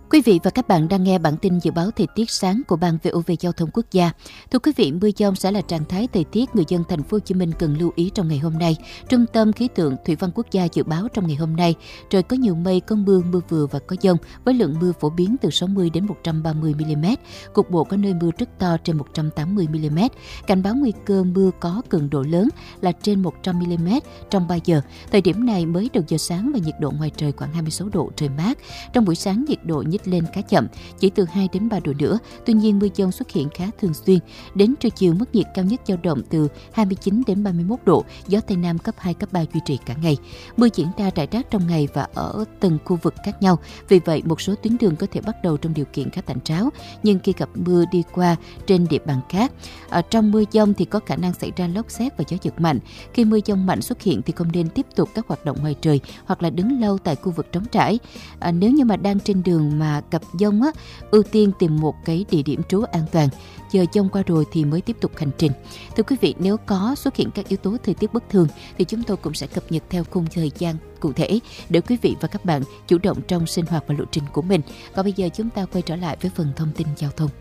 Quý vị và các bạn đang nghe bản tin dự báo thời tiết sáng của Ban VOV Giao thông Quốc gia. Thưa quý vị, mưa dông sẽ là trạng thái thời tiết người dân thành phố Hồ Chí Minh cần lưu ý trong ngày hôm nay. Trung tâm Khí tượng Thủy văn Quốc gia dự báo trong ngày hôm nay, trời có nhiều mây, có mưa, mưa vừa và có dông với lượng mưa phổ biến từ 60 đến 130 mm, cục bộ có nơi mưa rất to trên 180 mm. Cảnh báo nguy cơ mưa có cường độ lớn là trên 100 mm trong 3 giờ. Thời điểm này mới đầu giờ sáng và nhiệt độ ngoài trời khoảng 26 độ, trời mát. Trong buổi sáng nhiệt độ nhích lên khá chậm, chỉ từ 2 đến 3 độ nữa. Tuy nhiên mưa dông xuất hiện khá thường xuyên. Đến trưa chiều mức nhiệt cao nhất dao động từ 29 đến 31 độ, gió Tây Nam cấp 2, cấp 3 duy trì cả ngày. Mưa diễn ra rải rác trong ngày và ở từng khu vực khác nhau. Vì vậy, một số tuyến đường có thể bắt đầu trong điều kiện khá tạnh ráo, nhưng khi gặp mưa đi qua trên địa bàn khác. Trong mưa dông thì có khả năng xảy ra lốc sét và gió giật mạnh. Khi mưa dông mạnh xuất hiện thì không nên tiếp tục các hoạt động ngoài trời hoặc là đứng lâu tại khu vực trống trải. Nếu như mà đang trên đường mà gặp dông ưu tiên tìm một cái địa điểm trú an toàn. Chờ dông qua rồi thì mới tiếp tục hành trình. Thưa quý vị, nếu có xuất hiện các yếu tố thời tiết bất thường thì chúng tôi cũng sẽ cập nhật theo khung thời gian cụ thể để quý vị và các bạn chủ động trong sinh hoạt và lộ trình của mình. Còn bây giờ chúng ta quay trở lại với phần thông tin giao thông.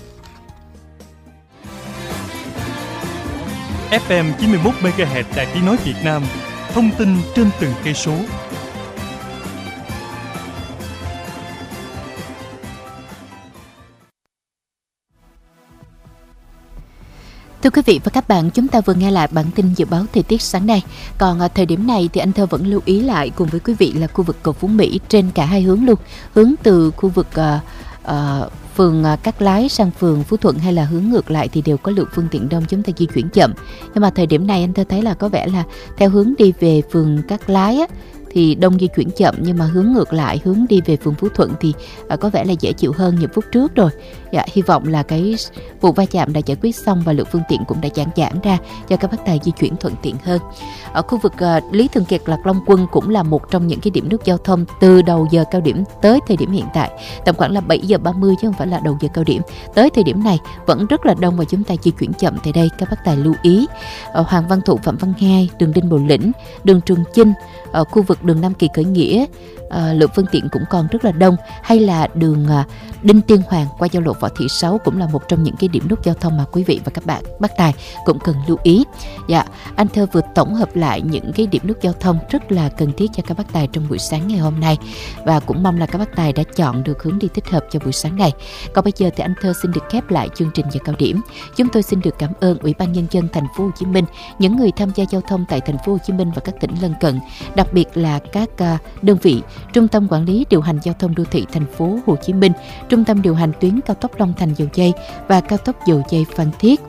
FM 91 MHz Đài Tiếng nói Việt Nam, thông tin trên từng cây số. Thưa quý vị và các bạn, chúng ta vừa nghe lại bản tin dự báo thời tiết sáng nay. Còn thời điểm này thì anh Thơ vẫn lưu ý lại cùng với quý vị là khu vực cầu Phú Mỹ trên cả hai hướng luôn. Hướng từ khu vực phường Cát Lái sang phường Phú Thuận hay là hướng ngược lại thì đều có lượng phương tiện đông, chúng ta di chuyển chậm. Nhưng mà thời điểm này anh Thơ thấy là có vẻ là theo hướng đi về phường Cát Lái thì đông di chuyển chậm, nhưng mà hướng ngược lại, hướng đi về phường Phú Thuận thì có vẻ là dễ chịu hơn những phút trước rồi. Hy vọng là cái vụ va chạm đã giải quyết xong và lượng phương tiện cũng đã giãn ra cho các bác tài di chuyển thuận tiện hơn. Ở khu vực Lý Thường Kiệt, Lạc Long Quân cũng là một trong những cái điểm nút giao thông từ đầu giờ cao điểm tới thời điểm hiện tại, tầm khoảng là 7 giờ 30 chứ không phải là đầu giờ cao điểm. Tới thời điểm này vẫn rất là đông và chúng ta di chuyển chậm tại đây, các bác tài lưu ý. Hoàng Văn Thụ, Phạm Văn Hai, đường Đinh Bộ Lĩnh, đường Trường Chinh, ở khu vực đường Nam Kỳ Khởi Nghĩa, lượng phương tiện cũng còn rất là đông, hay là đường Đinh Tiên Hoàng qua giao lộ Võ Thị Sáu cũng là một trong những cái điểm nút giao thông mà quý vị và các bạn bác tài cũng cần lưu ý. Anh Thơ vừa tổng hợp lại những cái điểm nút giao thông rất là cần thiết cho các bác tài trong buổi sáng ngày hôm nay, và cũng mong là các bác tài đã chọn được hướng đi thích hợp cho buổi sáng này. Còn bây giờ thì anh Thơ xin được khép lại chương trình giờ cao điểm. Chúng tôi xin được cảm ơn Ủy ban Nhân dân thành phố Hồ Chí Minh, những người tham gia giao thông tại thành phố Hồ Chí Minh và các tỉnh lân cận, đặc biệt là các đơn vị Trung tâm Quản lý Điều hành Giao thông Đô thị thành phố Hồ Chí Minh, Trung tâm điều hành tuyến cao tốc Long Thành - Dầu Giây và cao tốc Dầu Giây - Phan Thiết,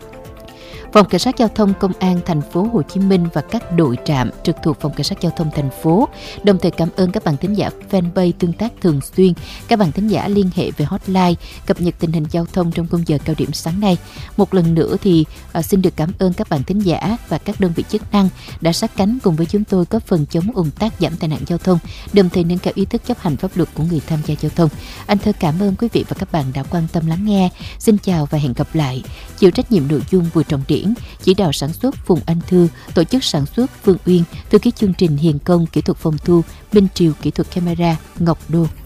Phòng Cảnh sát Giao thông Công an thành phố Hồ Chí Minh và các đội trạm trực thuộc Phòng Cảnh sát Giao thông thành phố. Đồng thời cảm ơn các bạn thính giả fanpage tương tác thường xuyên, các bạn thính giả liên hệ về hotline cập nhật tình hình giao thông trong khung giờ cao điểm sáng nay. Một lần nữa thì xin được cảm ơn các bạn thính giả và các đơn vị chức năng đã sát cánh cùng với chúng tôi góp phần chống ùn tắc, giảm tai nạn giao thông, đồng thời nâng cao ý thức chấp hành pháp luật của người tham gia giao thông. Anh Thơ cảm ơn quý vị và các bạn đã quan tâm lắng nghe. Xin chào và hẹn gặp lại. Chịu trách nhiệm nội dung Bùi Trọng Điển, chỉ đạo sản xuất Phùng Anh Thư, tổ chức sản xuất Phương Uyên, thư ký chương trình Hiền Công, kỹ thuật phòng thu Minh Triều, kỹ thuật camera Ngọc Đô.